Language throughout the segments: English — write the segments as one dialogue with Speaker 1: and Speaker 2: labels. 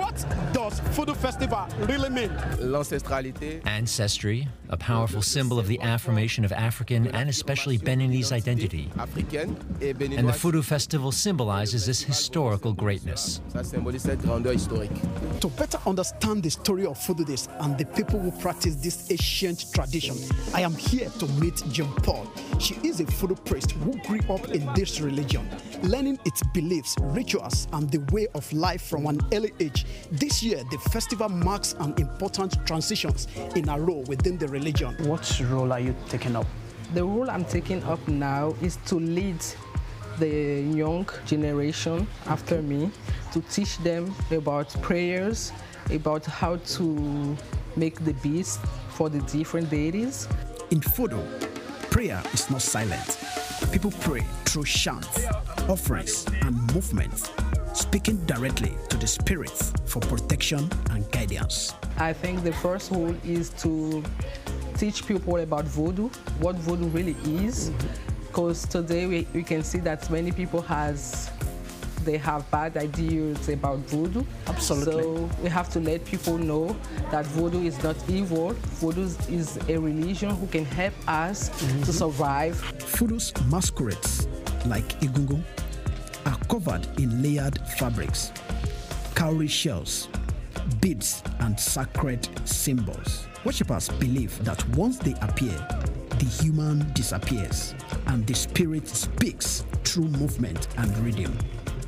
Speaker 1: What does Fudu Festival really mean?
Speaker 2: L'ancestralité.
Speaker 3: Ancestry, a powerful symbol of the affirmation of African and especially Beninese identity.
Speaker 2: Africaine et béninoise.
Speaker 3: And the Fudu Festival symbolizes this historical greatness.
Speaker 2: Ça symbolise cette grandeur historique.
Speaker 1: To better understand the story of Fudu Days and the people who practice this ancient tradition, I am here to meet Jean Paul. She is a Fudu priest who grew up in this religion, learning its beliefs, rituals, and the way of life from an early age. This year, the festival marks an important transition in a role within the religion.
Speaker 4: What role are you taking up?
Speaker 5: The role I'm taking up now is to lead the young generation after me, to teach them about prayers, about how to make the beads for the different deities.
Speaker 6: In Fudu, prayer is not silent. People pray through chants, offerings, and movements, speaking directly to the spirits for protection and guidance.
Speaker 5: I think the first role is to teach people about voodoo, what voodoo really is, because today we can see that many people they have bad ideas about voodoo.
Speaker 4: Absolutely.
Speaker 5: So we have to let people know that voodoo is not evil. Voodoo is a religion who can help us to survive.
Speaker 6: Fudu's masquerades, like Egungun, are covered in layered fabrics, cowrie shells, beads, and sacred symbols. Worshippers believe that once they appear, the human disappears, and the spirit speaks through movement and rhythm.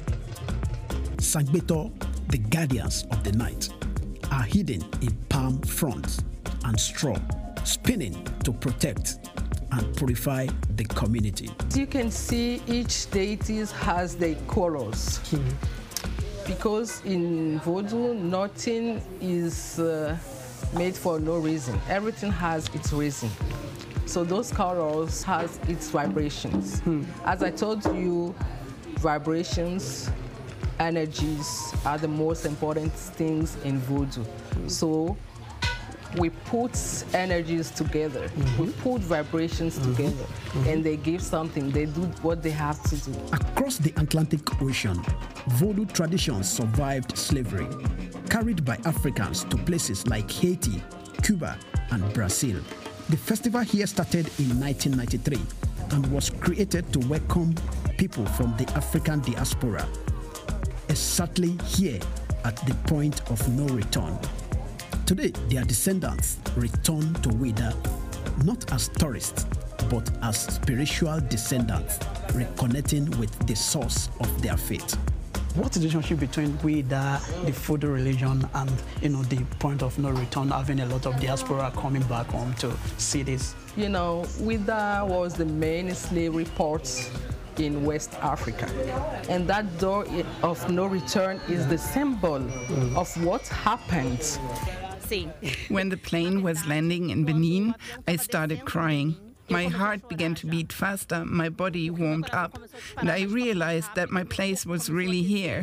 Speaker 6: Sangbeto, the guardians of the night, are hidden in palm fronds and straw, spinning to protect and purify the community.
Speaker 5: You can see each deity has their colors. Because in voodoo, nothing is made for no reason. Everything has its reason. So those colors has its vibrations. As I told you, vibrations, energies are the most important things in voodoo. So we put energies together, we put vibrations together, and they give something, they do what they have to do.
Speaker 6: Across the Atlantic Ocean, voodoo traditions survived slavery, carried by Africans to places like Haiti, Cuba, and Brazil. The festival here started in 1993 and was created to welcome people from the African diaspora, exactly here at the point of no return. Today, their descendants return to Ouidah not as tourists, but as spiritual descendants, reconnecting with the source of their faith.
Speaker 4: What's the relationship between Ouidah, the Fudu religion, and the point of no return, having a lot of diaspora coming back home to see this?
Speaker 5: Ouidah was the main slavery port in West Africa. And that door of no return is the symbol of what happened.
Speaker 7: When the plane was landing in Benin, I started crying. My heart began to beat faster, my body warmed up, and I realized that my place was really here.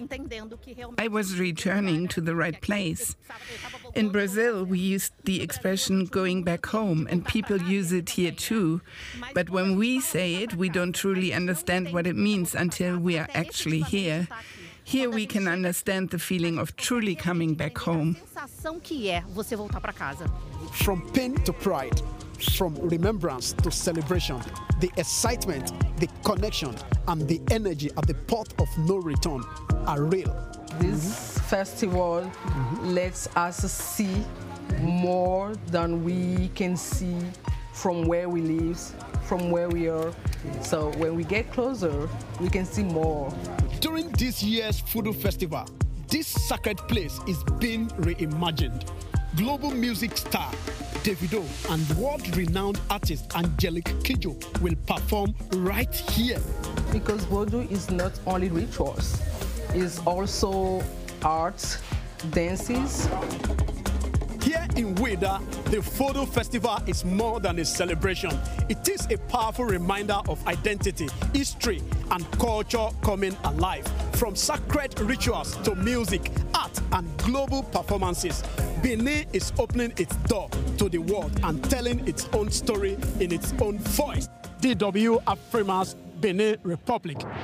Speaker 7: I was returning to the right place. In Brazil, we used the expression going back home, and people use it here too. But when we say it, we don't truly understand what it means until we are actually here. Here we can understand the feeling of truly coming back home.
Speaker 1: From pain to pride, from remembrance to celebration, the excitement, the connection, and the energy at the port of no return are real.
Speaker 5: This festival lets us see more than we can see from where we live, from where we are. So when we get closer, we can see more.
Speaker 1: During this year's Fudu Festival, this sacred place is being reimagined. Global music star Davido and world-renowned artist Angelique Kidjo will perform right here.
Speaker 5: Because voodoo is not only rituals, it's also art, dances.
Speaker 1: Here in Ouidah, the Fudu Festival is more than a celebration. It is a powerful reminder of identity, history, and culture coming alive. From sacred rituals to music, art, and global performances, Benin is opening its door to the world and telling its own story in its own voice. DW Afrimas, Benin Republic.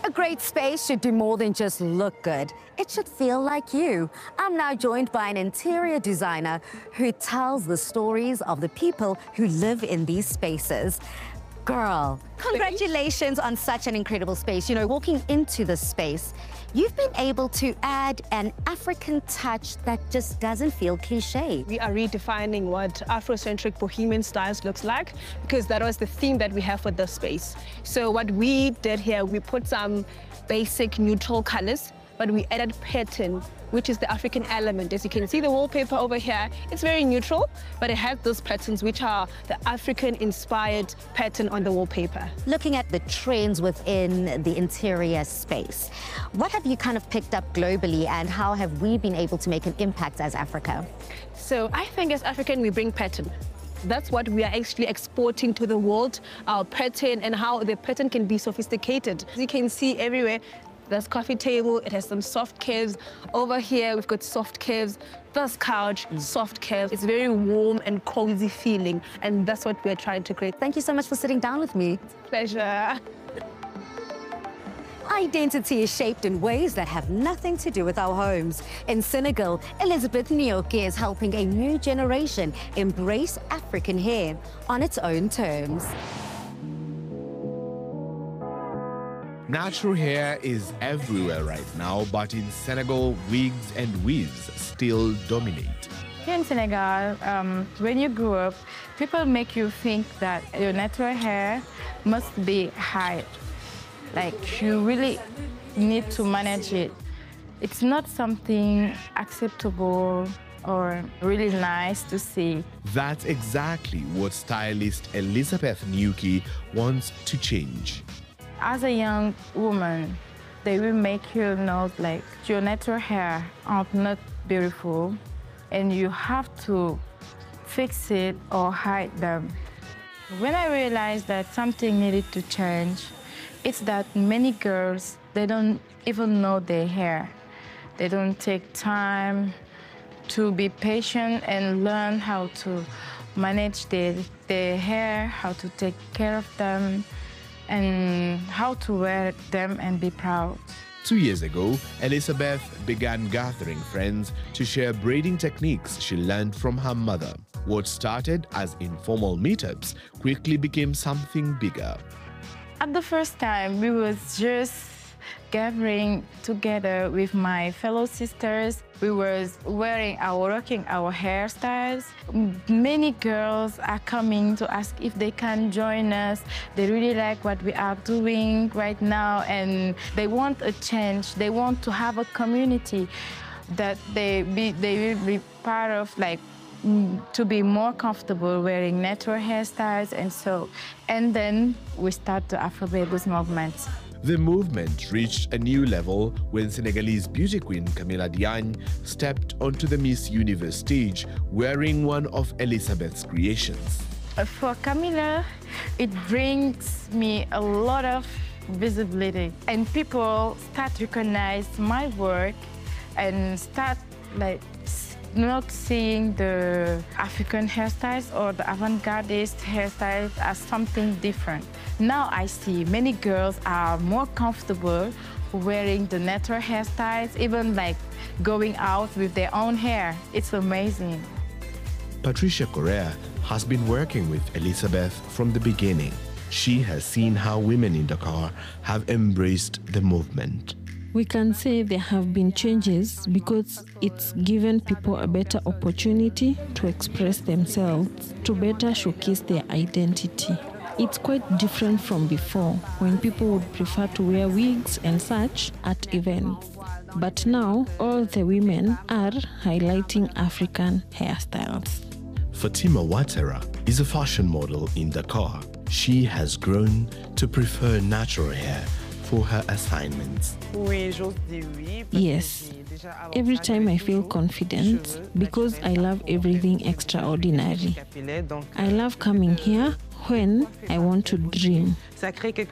Speaker 8: A great space should do more than just look good. It should feel like you. I'm now joined by an interior designer who tells the stories of the people who live in these spaces. Girl, congratulations on such an incredible space. You know, walking into this space, you've been able to add an African touch that just doesn't feel cliche.
Speaker 9: We are redefining what Afrocentric bohemian styles looks like, because that was the theme that we have for this space. So what we did here, we put some basic neutral colors, but we added pattern, which is the African element. As you can see, the wallpaper over here, it's very neutral, but it has those patterns which are the African-inspired pattern on the wallpaper.
Speaker 8: Looking at the trends within the interior space, what have you kind of picked up globally, and how have we been able to make an impact as Africa?
Speaker 9: So I think as African, we bring pattern. That's what we are actually exporting to the world, our pattern and how the pattern can be sophisticated. As you can see everywhere, there's coffee table, it has some soft curves. Over here, we've got soft curves. This couch, soft curves. It's very warm and cozy feeling, and that's what we're trying to create.
Speaker 8: Thank you so much for sitting down with me.
Speaker 9: Pleasure.
Speaker 8: Identity is shaped in ways that have nothing to do with our homes. In Senegal, Elizabeth Nyoke is helping a new generation embrace African hair on its own terms.
Speaker 10: Natural hair is everywhere right now, but in Senegal, wigs and weaves still dominate.
Speaker 11: Here in Senegal, when you grow up, people make you think that your natural hair must be high. Like, you really need to manage it. It's not something acceptable or really nice to see.
Speaker 10: That's exactly what stylist Elizabeth Nyoke wants to change.
Speaker 11: As a young woman, they will make you know, like, your natural hair are not beautiful, and you have to fix it or hide them. When I realized that something needed to change, it's that many girls, they don't even know their hair. They don't take time to be patient and learn how to manage their hair, how to take care of them, and how to wear them and be proud.
Speaker 10: 2 years ago, Elizabeth began gathering friends to share braiding techniques she learned from her mother. What started as informal meetups quickly became something bigger.
Speaker 11: At the first time, we was just gathering together with my fellow sisters. We were rocking our hairstyles. Many girls are coming to ask if they can join us. They really like what we are doing right now, and they want a change. They want to have a community that they will be part of, like, to be more comfortable wearing natural hairstyles and then we start the Afro-Babes movement.
Speaker 10: The movement reached a new level when Senegalese beauty queen Camilla Diagne stepped onto the Miss Universe stage wearing one of Elizabeth's creations.
Speaker 11: For Camilla, it brings me a lot of visibility, and people start to recognize my work and start, like, not seeing the African hairstyles or the avant-gardist hairstyles as something different. Now I see many girls are more comfortable wearing the natural hairstyles, even like going out with their own hair. It's amazing.
Speaker 10: Patricia Correa has been working with Elizabeth from the beginning. She has seen how women in Dakar have embraced the movement.
Speaker 12: We can say there have been changes because it's given people a better opportunity to express themselves, to better showcase their identity. It's quite different from before, when people would prefer to wear wigs and such at events. But now, all the women are highlighting African hairstyles.
Speaker 10: Fatima Ouattara is a fashion model in Dakar. She has grown to prefer natural hair for her assignments.
Speaker 12: Yes, every time I feel confident because I love everything extraordinary. I love coming here when I want to dream. So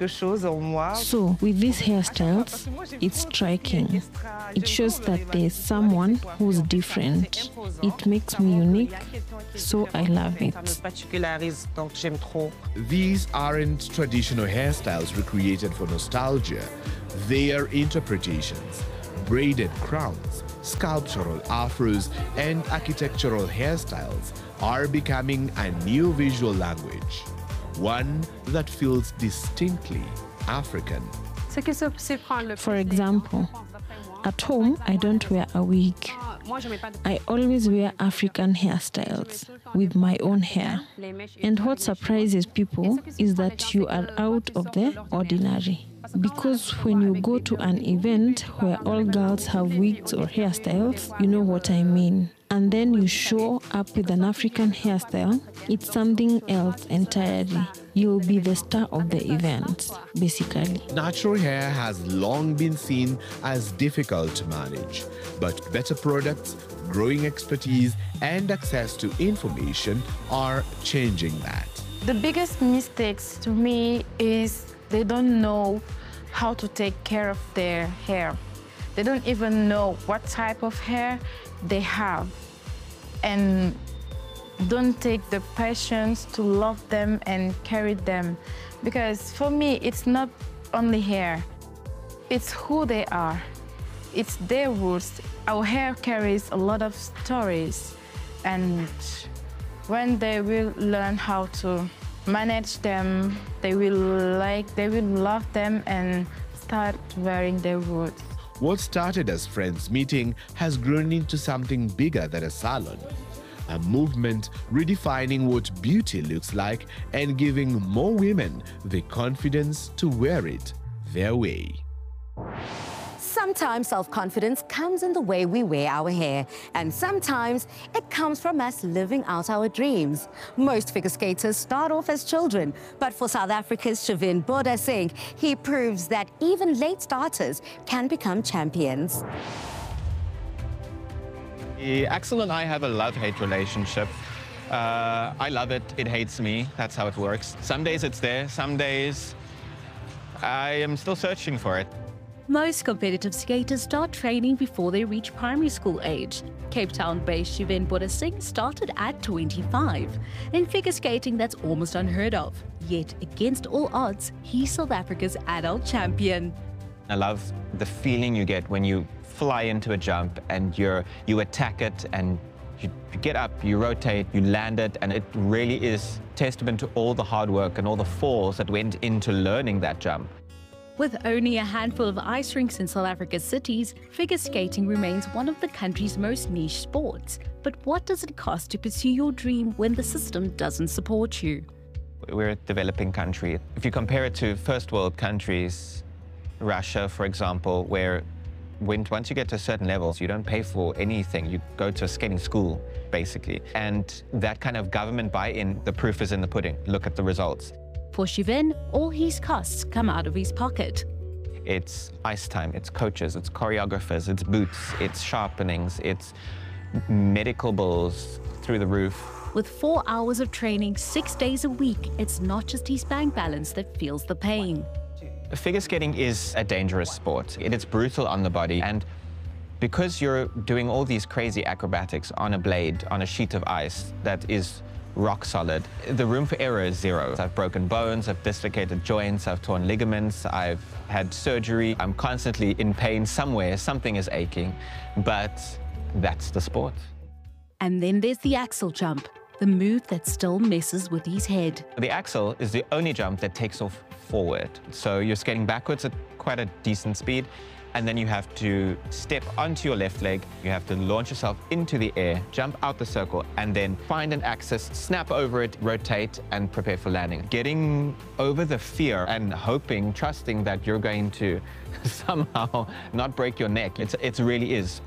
Speaker 12: with these hairstyles, it's striking. It shows that there's someone who's different. It makes me unique, so I love it.
Speaker 10: These aren't traditional hairstyles recreated for nostalgia. Their interpretations, braided crowns, sculptural afros, and architectural hairstyles are becoming a new visual language, one that feels distinctly African.
Speaker 12: For example, at home, I don't wear a wig. I always wear African hairstyles with my own hair. And what surprises people is that you are out of the ordinary. Because when you go to an event where all girls have wigs or hairstyles, you know what I mean. And then you show up with an African hairstyle, it's something else entirely. You'll be the star of the event, basically.
Speaker 10: Natural hair has long been seen as difficult to manage, but better products, growing expertise, and access to information are changing that.
Speaker 11: The biggest mistakes to me is they don't know how to take care of their hair. They don't even know what type of hair they have, and don't take the patience to love them and carry them. Because for me, it's not only hair, it's who they are. It's their roots. Our hair carries a lot of stories, and when they will learn how to manage them, they will love them and start wearing their roots.
Speaker 10: What started as friends meeting has grown into something bigger than a salon. A movement redefining what beauty looks like and giving more women the confidence to wear it their way.
Speaker 8: Sometimes self-confidence comes in the way we wear our hair, and sometimes it comes from us living out our dreams. Most figure skaters start off as children, but for South Africa's Shivin Bodasing, he proves that even late starters can become champions.
Speaker 13: Axel and I have a love-hate relationship. I love it, it hates me. That's how it works. Some days it's there, some days I am still searching for it.
Speaker 14: Most competitive skaters start training before they reach primary school age. Cape Town-based Shivin Bodasing started at 25. In figure skating, that's almost unheard of. Yet, against all odds, he's South Africa's adult champion.
Speaker 13: I love the feeling you get when you fly into a jump and you attack it and you get up, you rotate, you land it, and it really is testament to all the hard work and all the falls that went into learning that jump.
Speaker 14: With only a handful of ice rinks in South Africa's cities, figure skating remains one of the country's most niche sports. But what does it cost to pursue your dream when the system doesn't support you?
Speaker 13: We're a developing country. If you compare it to first world countries, Russia, for example, where once you get to certain levels, you don't pay for anything. You go to a skating school, basically. And that kind of government buy-in, the proof is in the pudding. Look at the results.
Speaker 14: For Shivin, all his costs come out of his pocket.
Speaker 13: It's ice time, it's coaches, it's choreographers, it's boots, it's sharpenings, it's medical bills through the roof.
Speaker 14: With 4 hours of training 6 days a week, it's not just his bank balance that feels the pain.
Speaker 13: Figure skating is a dangerous sport. It's brutal on the body, and because you're doing all these crazy acrobatics on a blade, on a sheet of ice that is rock solid, the room for error is zero. I've broken bones, I've dislocated joints, I've torn ligaments, I've had surgery. I'm constantly in pain somewhere, something is aching, but that's the sport.
Speaker 14: And then there's the axel jump, the move that still messes with his head.
Speaker 13: The axel is the only jump that takes off forward. So you're skating backwards at quite a decent speed, and then you have to step onto your left leg, you have to launch yourself into the air, jump out the circle, and then find an axis, snap over it, rotate, and prepare for landing. Getting over the fear and hoping, trusting that you're going to somehow not break your neck, it really is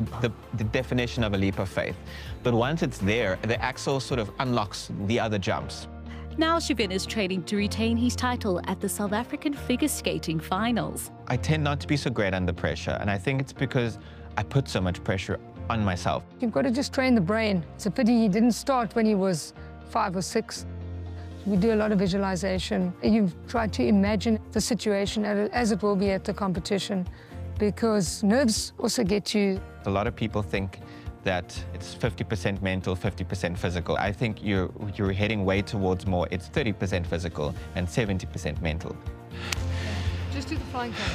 Speaker 13: the definition of a leap of faith. But once it's there, the axle sort of unlocks the other jumps.
Speaker 14: Now Shivin is training to retain his title at the South African Figure Skating Finals.
Speaker 13: I tend not to be so great under pressure, and I think it's because I put so much pressure on myself.
Speaker 15: You've got to just train the brain. It's a pity he didn't start when he was 5 or 6. We do a lot of visualization. You've tried to imagine the situation as it will be at the competition, because nerves also get you.
Speaker 13: A lot of people think that it's 50% mental, 50% physical. I think you're heading way towards more. It's 30% physical and 70% mental.
Speaker 15: Just do the flying camera.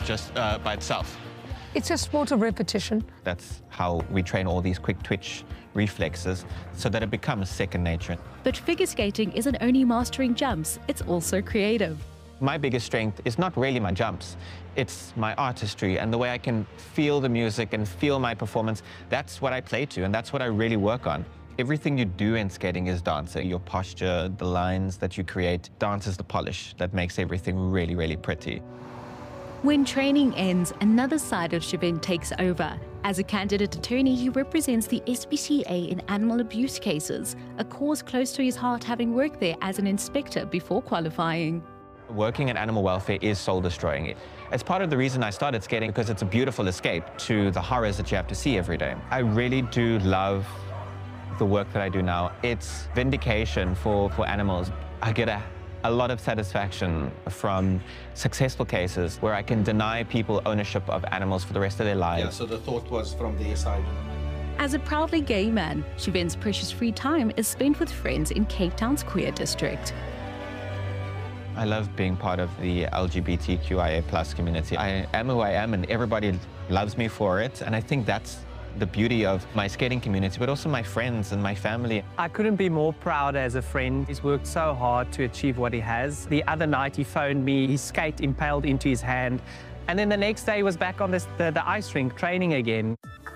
Speaker 13: just by itself.
Speaker 15: It's a sport of repetition.
Speaker 13: That's how we train all these quick twitch reflexes so that it becomes second nature.
Speaker 14: But figure skating isn't only mastering jumps, it's also creative.
Speaker 13: My biggest strength is not really my jumps. It's my artistry and the way I can feel the music and feel my performance. That's what I play to, and that's what I really work on. Everything you do in skating is dancing. Your posture, the lines that you create, dance is the polish that makes everything really, really pretty.
Speaker 14: When training ends, another side of Shiven takes over. As a candidate attorney, he represents the SPCA in animal abuse cases, a cause close to his heart, having worked there as an inspector before qualifying.
Speaker 13: Working in animal welfare is soul-destroying. It's part of the reason I started skating, because it's a beautiful escape to the horrors that you have to see every day. I really do love the work that I do now. It's vindication for animals. I get a lot of satisfaction from successful cases where I can deny people ownership of animals for the rest of their lives.
Speaker 16: Yeah, so the thought was from their side.
Speaker 14: As a proudly gay man, Shiven's precious free time is spent with friends in Cape Town's queer district.
Speaker 13: I love being part of the LGBTQIA+ community. I am who I am, and everybody loves me for it. And I think that's the beauty of my skating community, but also my friends and my family.
Speaker 17: I couldn't be more proud as a friend. He's worked so hard to achieve what he has. The other night he phoned me, his skate impaled into his hand, and then the next day he was back on the ice rink training again.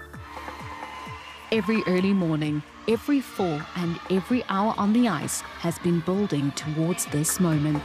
Speaker 14: Every early morning, every fall and every hour on the ice has been building towards this moment.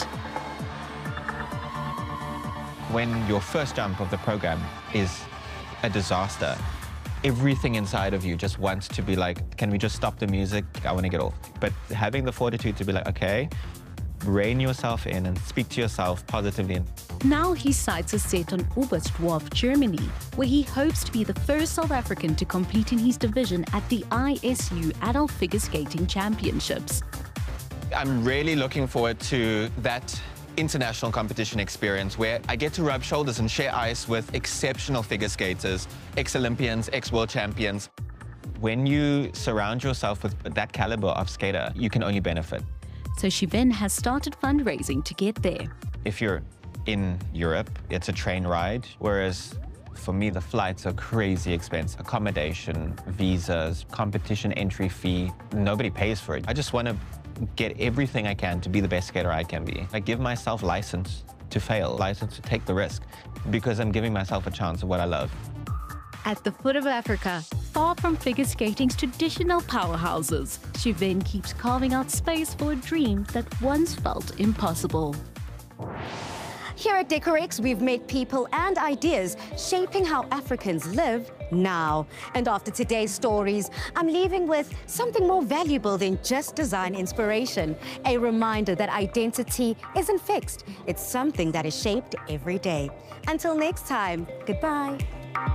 Speaker 13: When your first jump of the program is a disaster, everything inside of you just wants to be like, can we just stop the music? I want to get off. But having the fortitude to be like, okay, rein yourself in and speak to yourself positively.
Speaker 14: Now his sights are set on Oberstdorf, Germany, where he hopes to be the first South African to compete in his division at the ISU Adult Figure Skating Championships.
Speaker 13: I'm really looking forward to that international competition experience where I get to rub shoulders and share ice with exceptional figure skaters, ex-Olympians, ex-world champions. When you surround yourself with that caliber of skater, you can only benefit.
Speaker 14: So Shiven has started fundraising to get there.
Speaker 13: If you're in Europe, it's a train ride, whereas for me, the flights are crazy expensive. Accommodation, visas, competition entry fee, nobody pays for it. I just want to get everything I can to be the best skater I can be. I give myself license to fail, license to take the risk, because I'm giving myself a chance of what I love.
Speaker 14: At the foot of Africa, far from figure skating's traditional powerhouses, Shiven keeps carving out space for a dream that once felt impossible.
Speaker 8: Here at Decorex, we've made people and ideas shaping how Africans live now. And after today's stories, I'm leaving with something more valuable than just design inspiration. A reminder that identity isn't fixed. It's something that is shaped every day. Until next time, goodbye.